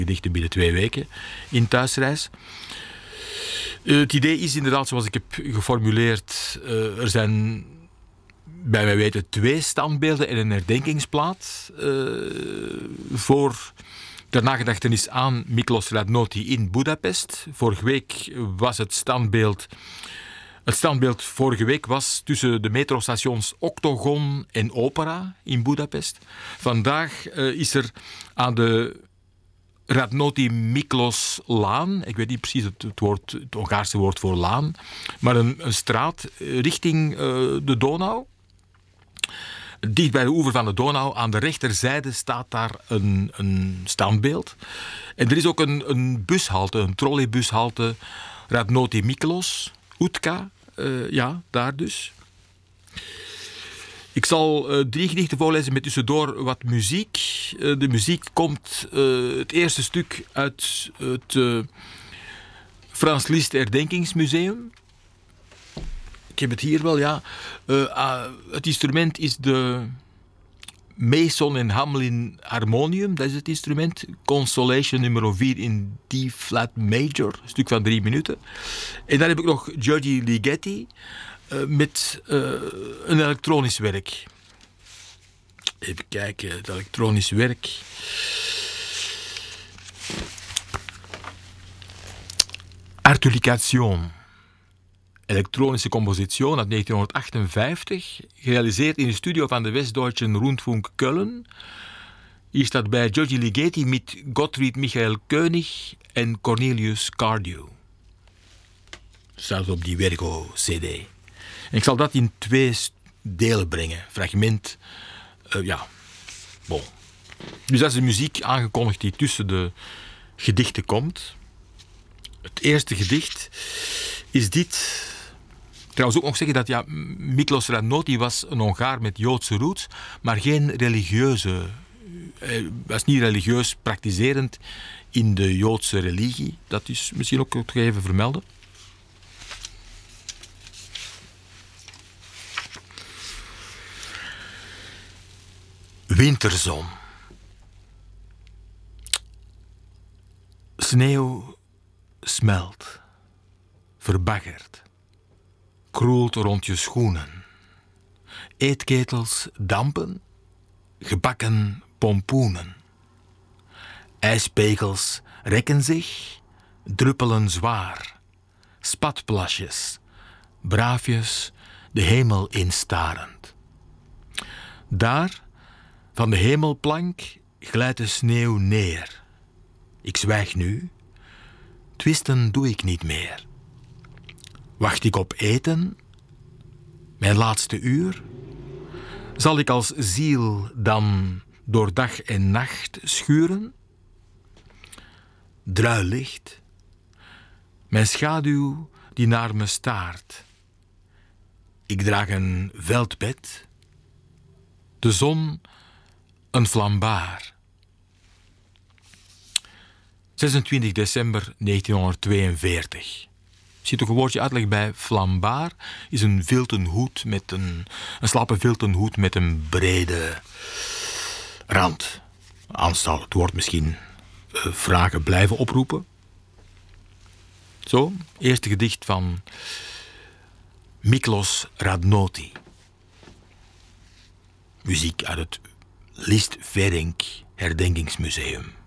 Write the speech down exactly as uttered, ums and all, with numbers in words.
Gedichten binnen twee weken in thuisreis. Uh, het idee is inderdaad, zoals ik heb geformuleerd, uh, er zijn bij mij weten twee standbeelden en een herdenkingsplaat uh, voor ter nagedachtenis aan Miklos Radnoti in Budapest. Vorige week was het standbeeld... Het standbeeld vorige week was tussen de metrostations Octogon en Opera in Budapest. Vandaag uh, is er aan de Radnoti Miklos Laan, ik weet niet precies het, het, woord, het Hongaarse woord voor laan, maar een, een straat richting uh, de Donau. Dicht bij de oever van de Donau, aan de rechterzijde, staat daar een, een standbeeld. En er is ook een, een bushalte, een trolleybushalte, Radnoti Miklos, Utka, uh, ja, daar dus. Ik zal uh, drie gedichten voorlezen met tussendoor wat muziek. Uh, de muziek komt uh, het eerste stuk uit het uh, Frans Liszt Herdenkingsmuseum. Ik heb het hier wel, ja. Uh, uh, het instrument is de Mason en Hamlin Harmonium. Dat is het instrument. Consolation nummer vier in D-flat major. Een stuk van drie minuten. En dan heb ik nog György Ligeti uh, met uh, een elektronisch werk. Even kijken, het elektronisch werk. Articulation. Elektronische compositie uit negentienhonderdachtenvijftig, gerealiseerd in de studio van de Westdeutschen Rundfunk Köln. Hier staat bij György Ligeti met Gottfried Michael Koenig en Cornelius Cardew. Staat op die Vergo-C D. En ik zal dat in twee delen brengen. Fragment, uh, ja, bon. Dus dat is de muziek aangekondigd die tussen de gedichten komt. Het eerste gedicht is dit. Trouwens ook nog zeggen dat ja, Miklos Radnoti was een Hongaar met Joodse roots, maar geen religieuze. Hij was niet religieus praktiserend in de Joodse religie. Dat is misschien ook nog even vermelden. Winterzon. Sneeuw smelt, verbaggert, kroelt rond je schoenen. Eetketels dampen, gebakken pompoenen. IJspegels rekken zich, druppelen zwaar. Spatplasjes, braafjes de hemel instarend. Daar, van de hemelplank, glijdt de sneeuw neer. Ik zwijg nu, twisten doe ik niet meer. Wacht ik op eten, mijn laatste uur? Zal ik als ziel dan door dag en nacht schuren? Druilicht, mijn schaduw die naar me staart. Ik draag een veldbed, de zon een flambaar. zesentwintig december negentienhonderdtweeënveertig. Er zit ook een woordje uitleg bij. Flambaar is een vilten hoed met een, een slappe vilten hoed met een brede rand. Anders zal het woord misschien uh, vragen blijven oproepen. Zo, eerste gedicht van Miklos Radnoti. Muziek uit het Liszt Ferenc Herdenkingsmuseum.